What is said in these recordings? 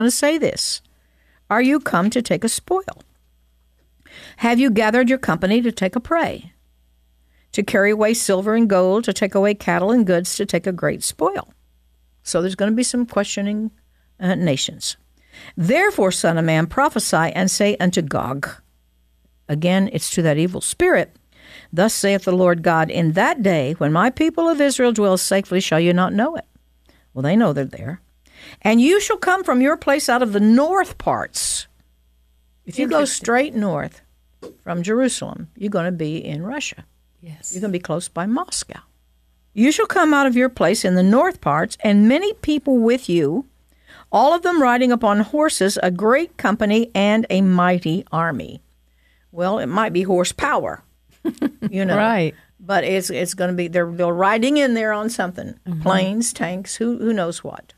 to say this. Are you come to take a spoil? Have you gathered your company to take a prey? To carry away silver and gold, to take away cattle and goods, to take a great spoil. So there's going to be some questioning nations. Therefore, son of man, prophesy and say unto Gog. Again, it's to that evil spirit. Thus saith the Lord God, in that day when my people of Israel dwell safely, shall you not know it? Well, they know they're there. And you shall come from your place out of the north parts. If you go straight north from Jerusalem, you're going to be in Russia. Yes. You're going to be close by Moscow. You shall come out of your place in the north parts, and many people with you, all of them riding upon horses, a great company and a mighty army. Well, it might be horsepower, Right. But it's going to be, they're riding in there on something. Mm-hmm. Planes, tanks, who knows what.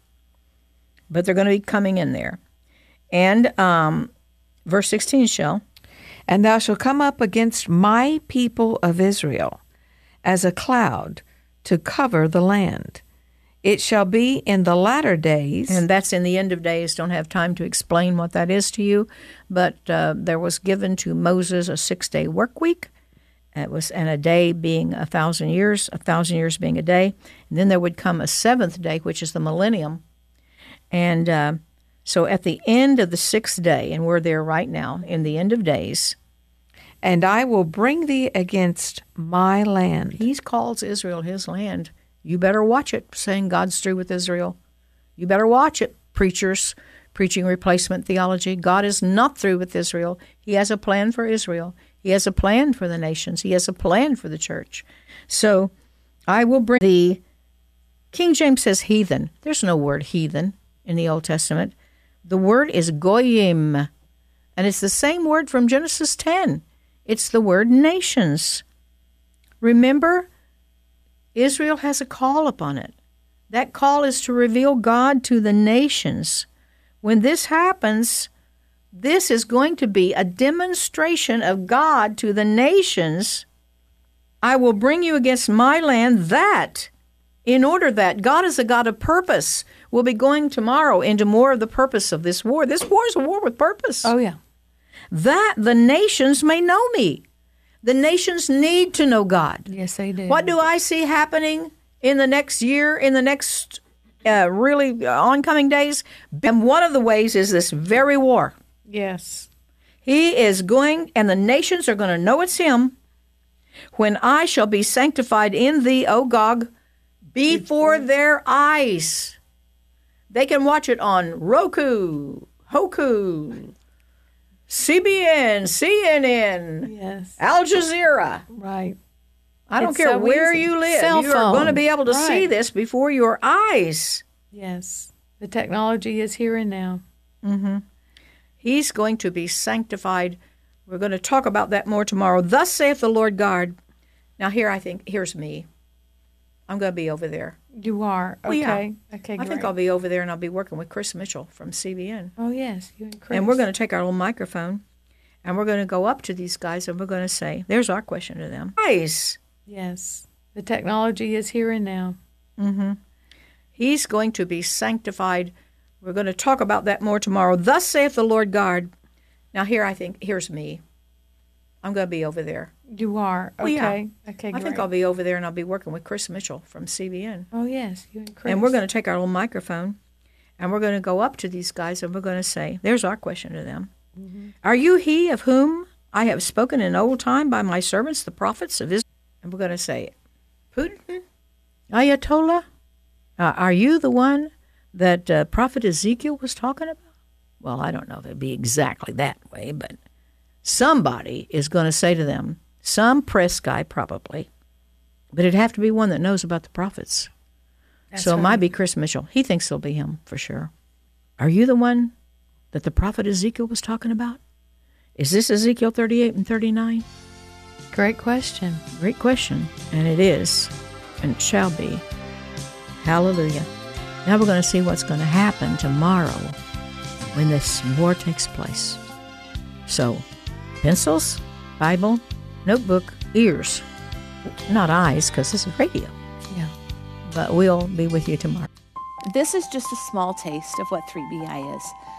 But they're going to be coming in there. And verse 16 shall. And thou shalt come up against my people of Israel as a cloud to cover the land. It shall be in the latter days. And that's in the end of days. Don't have time to explain what that is to you. But there was given to Moses a 6-day work week. And a day being 1,000 years being a day. And then there would come a 7th day, which is the millennium. And so at the end of the 6th day, and we're there right now, in the end of days. And I will bring thee against my land. He calls Israel his land. You better watch it, saying God's through with Israel. You better watch it, preachers, preaching replacement theology. God is not through with Israel. He has a plan for Israel. He has a plan for the nations. He has a plan for the church. So I will bring the, King James says heathen. There's no word heathen in the Old Testament. The word is goyim, and it's the same word from Genesis 10. It's the word nations. Remember, Israel has a call upon it. That call is to reveal God to the nations. When this happens, this is going to be a demonstration of God to the nations. I will bring you against my land that, in order that, God is a God of purpose. We'll be going tomorrow into more of the purpose of this war. This war is a war with purpose. Oh, yeah. That the nations may know me. The nations need to know God. Yes, they do. What do I see happening in the next year, in the next really oncoming days? And one of the ways is this very war. Yes. He is going, and the nations are going to know it's him, when I shall be sanctified in thee, O Gog, before their eyes. They can watch it on Roku, Hoku, CBN, CNN, yes, Al Jazeera. Right. I don't care where you live. Cell you are going to be able to right. see this before your eyes. Yes. The technology is here and now. Mm-hmm. He's going to be sanctified. We're going to talk about that more tomorrow. Thus saith the Lord God. Now here, I think, here's me. I'm going to be over there. You are? Okay. Well, yeah. Okay, I great. think I'll be over there, and I'll be working with Chris Mitchell from CBN. Oh, yes, you and Chris. And we're going to take our little microphone, and we're going to go up to these guys, and we're going to say, there's our question to them. Guys. Yes. The technology is here and now. Mm-hmm. He's going to be sanctified. We're going to talk about that more tomorrow. Thus saith the Lord God. Now here, I think, here's me. I'm going to be over there. You are? Okay. Well, yeah. Okay, great. I think I'll be over there, and I'll be working with Chris Mitchell from CBN. Oh, yes, you and Chris. And we're going to take our little microphone, and we're going to go up to these guys, and we're going to say, there's our question to them. Mm-hmm. Are you he of whom I have spoken in old time by my servants, the prophets of Israel? And we're going to say, Putin, Ayatollah, are you the one that Prophet Ezekiel was talking about? Well, I don't know if it'd be exactly that way, but somebody is going to say to them, some press guy probably, but it'd have to be one that knows about the prophets. That's so right. It might be Chris Mitchell. He thinks it'll be him for sure. Are you the one that the prophet Ezekiel was talking about? Is this Ezekiel 38 and 39? Great question. Great question. And it is, and it shall be. Hallelujah. Now we're going to see what's going to happen tomorrow when this war takes place. So, pencils, Bible, notebook, ears. Not eyes, because this is radio. Yeah. But we'll be with you tomorrow. This is just a small taste of what 3BI is.